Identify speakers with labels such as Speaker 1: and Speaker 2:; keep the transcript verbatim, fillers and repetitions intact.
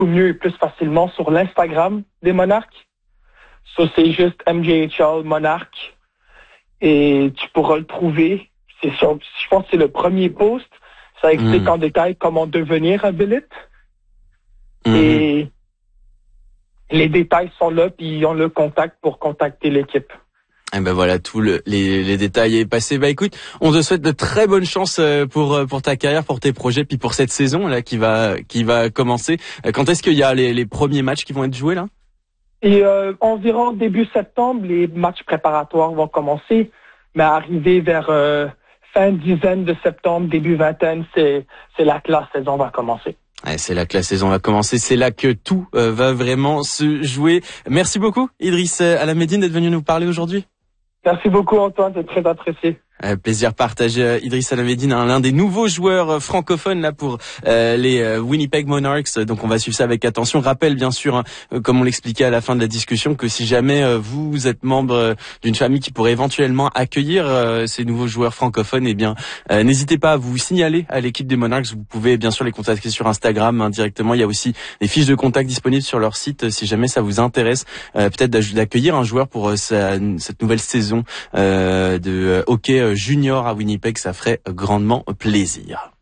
Speaker 1: mieux et plus facilement sur l'Instagram des Monarques. Ça, c'est juste M J H L Monarques. Et tu pourras le trouver. C'est sur, je pense que c'est le premier post. Ça explique mmh. en détail comment devenir un Billet. Mmh. Et les détails sont là, puis on le contacte pour contacter l'équipe.
Speaker 2: Et ben voilà, tout le, les, les détails est passé. Bah écoute, on te souhaite de très bonnes chances pour pour ta carrière, pour tes projets, puis pour cette saison là qui va qui va commencer. Quand est-ce qu'il y a les, les premiers matchs qui vont être joués là?
Speaker 1: Et euh, environ début septembre, les matchs préparatoires vont commencer, mais arrivé vers euh, fin dizaine de septembre, début vingtaine, c'est c'est là que la saison va commencer.
Speaker 2: Ouais, c'est là que la saison va commencer, c'est là que tout euh, va vraiment se jouer. Merci beaucoup Idriss Alamedine d'être venu nous parler aujourd'hui.
Speaker 1: Merci beaucoup Antoine, c'est très apprécié.
Speaker 2: Euh, plaisir partagé. Idriss Alamedine, hein, l'un des nouveaux joueurs euh, francophones là pour euh, les euh, Winnipeg Monarchs. Donc on va suivre ça avec attention. Rappelle bien sûr, hein, euh, comme on l'expliquait à la fin de la discussion, que si jamais euh, vous êtes membre euh, d'une famille qui pourrait éventuellement accueillir euh, ces nouveaux joueurs francophones, eh bien euh, n'hésitez pas à vous signaler à l'équipe des Monarchs. Vous pouvez bien sûr les contacter sur Instagram hein, directement. Il y a aussi des fiches de contact disponibles sur leur site euh, si jamais ça vous intéresse. Euh, peut-être d'accueillir un joueur pour euh, sa, cette nouvelle saison euh, de euh, hockey junior à Winnipeg, ça ferait grandement plaisir.